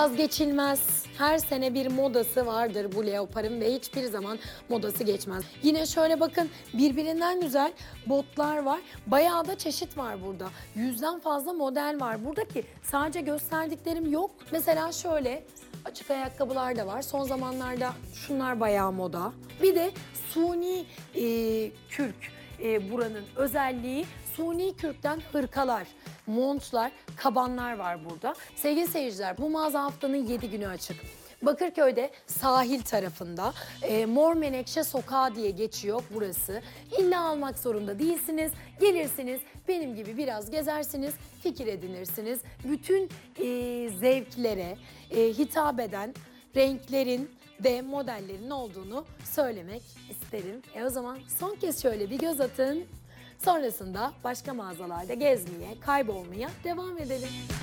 vazgeçilmez. Her sene bir modası vardır bu leoparın ve hiçbir zaman modası geçmez. Yine şöyle bakın, birbirinden güzel botlar var. Bayağı da çeşit var burada. 100'den fazla model var. Buradaki sadece gösterdiklerim yok. Mesela şöyle açık ayakkabılar da var. Son zamanlarda şunlar bayağı moda. Bir de suni kürk. Buranın özelliği suni kürkten hırkalar, montlar, kabanlar var burada. Sevgili seyirciler, bu mağaza haftanın 7 günü açık. Bakırköy'de sahil tarafında Mor Menekşe Sokağı diye geçiyor burası. İlla almak zorunda değilsiniz. Gelirsiniz, benim gibi biraz gezersiniz, fikir edinirsiniz. Bütün zevklere hitap eden renklerin ve modellerin olduğunu söylemek isterim. O zaman son kez şöyle bir göz atın. Sonrasında başka mağazalarda gezmeye, kaybolmaya devam edelim.